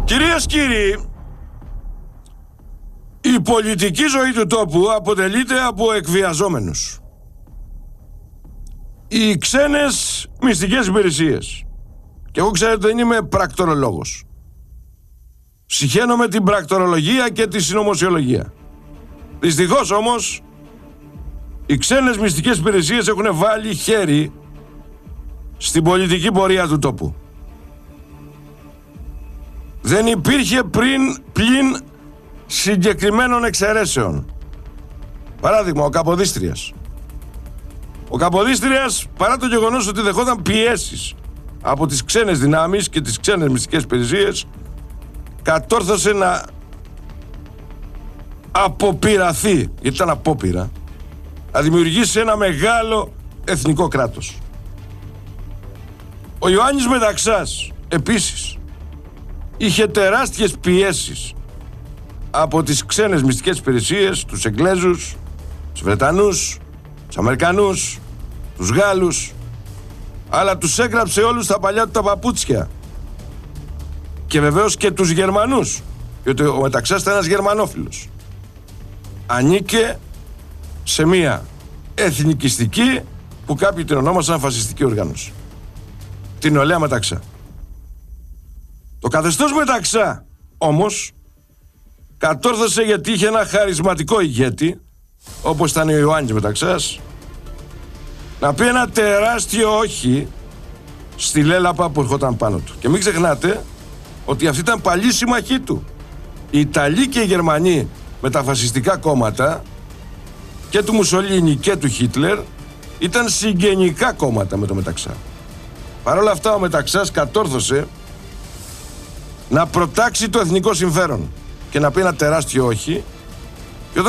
Κυρίες και κύριοι, η πολιτική ζωή του τόπου αποτελείται από εκβιαζόμενους. Οι ξένες μυστικές υπηρεσίες. Και εγώ ξέρετε δεν είμαι πρακτορολόγος. Συχαίνομαι την πρακτορολογία και τη συνωμοσιολογία. Δυστυχώς όμως, οι ξένες μυστικές υπηρεσίες έχουν βάλει χέρι στην πολιτική πορεία του τόπου. Δεν υπήρχε πλην συγκεκριμένων εξαιρέσεων. Παράδειγμα, ο Καποδίστριας. Ο Καποδίστριας, παρά το γεγονός ότι δεχόταν πιέσεις από τις ξένες δυνάμεις και τις ξένες μυστικές υπηρεσίες, κατόρθωσε να αποπειραθεί, γιατί ήταν απόπειρα, να δημιουργήσει ένα μεγάλο εθνικό κράτος. Ο Ιωάννης Μεταξάς, επίσης, είχε τεράστιες πιέσεις από τις ξένες μυστικές υπηρεσίες, τους Εγγλέζους, τους Βρετανούς, τους Αμερικανούς, τους Γάλλους, αλλά τους έγραψε όλους τα παλιά του τα παπούτσια. Και βεβαίως και τους Γερμανούς, γιατί ο Μεταξάς ήταν ένας γερμανόφιλος. Ανήκε σε μια εθνικιστική που κάποιοι την ονόμασαν φασιστική οργάνωση. Την νεολαία Μεταξά. Το καθεστώς Μεταξά όμως κατόρθωσε, γιατί είχε ένα χαρισματικό ηγέτη όπως ήταν ο Ιωάννης Μεταξάς, να πει ένα τεράστιο όχι στη λέλαπα που ερχόταν πάνω του. Και μην ξεχνάτε ότι αυτή ήταν παλιή συμμαχή του. Οι Ιταλοί και οι Γερμανοί με τα φασιστικά κόμματα και του Μουσολίνι και του Χίτλερ ήταν συγγενικά κόμματα με το Μεταξά. Παρ' όλα αυτά ο Μεταξάς κατόρθωσε να προτάξει το εθνικό συμφέρον και να πει ένα τεράστιο όχι